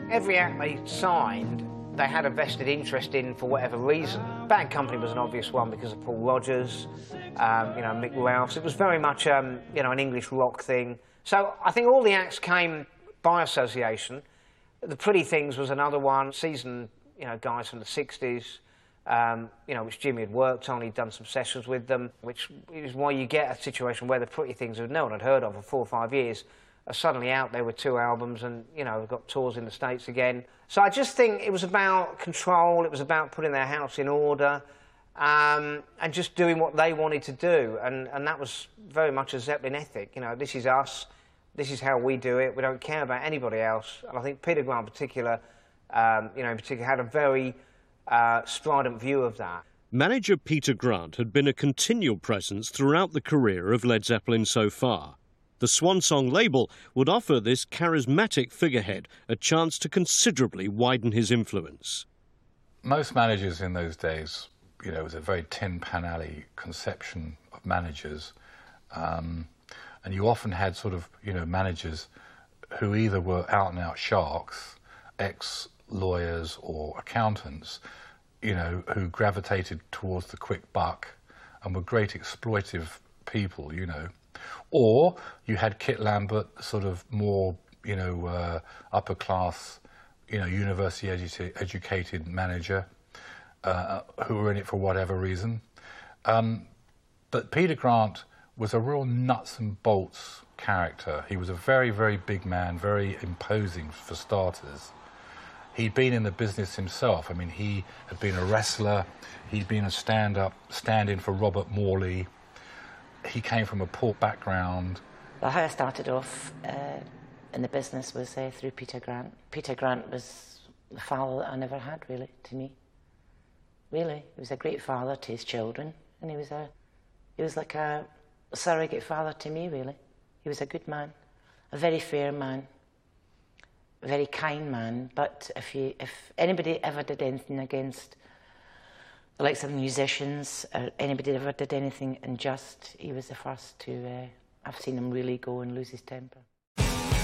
Every act they signed, they had a vested interest in for whatever reason. Bad Company was an obvious one because of Paul Rodgers, Mick Ralphs. It was very much, an English rock thing. So I think all the acts came by association. The Pretty Things was another one. Seasoned, guys from the 60s, which Jimmy had worked on. He'd done some sessions with them, which is why you get a situation where the Pretty Things, who no one had heard of for 4 or 5 years, are suddenly out there with 2 albums and, we've got tours in the States again. So I just think it was about control, it was about putting their house in order, and just doing what they wanted to do. And that was very much a Zeppelin ethic. This is us, this is how we do it, we don't care about anybody else. And I think Peter Grant in particular, had a very strident view of that. Manager Peter Grant had been a continual presence throughout the career of Led Zeppelin so far. The Swan Song label would offer this charismatic figurehead a chance to considerably widen his influence. Most managers in those days, it was a very Tin Pan Alley conception of managers. And you often had sort of, managers who either were out-and-out sharks, ex-lawyers or accountants, who gravitated towards the quick buck and were great exploitive people, Or you had Kit Lambert, sort of more, upper class, university educated manager, who were in it for whatever reason. But Peter Grant was a real nuts and bolts character. He was a very, very big man, very imposing for starters. He'd been in the business himself. I mean, he had been a wrestler, he'd been a stand-in for Robert Morley. He came from a poor background. Well, how I started off in the business was through Peter Grant. Peter Grant was the father that I never had, really, to me. Really, he was a great father to his children, and he was like a surrogate father to me, really. He was a good man, a very fair man, a very kind man. But if anybody ever did anything against the likes of musicians, or anybody ever did anything unjust, he was the first to, I've seen him really go and lose his temper.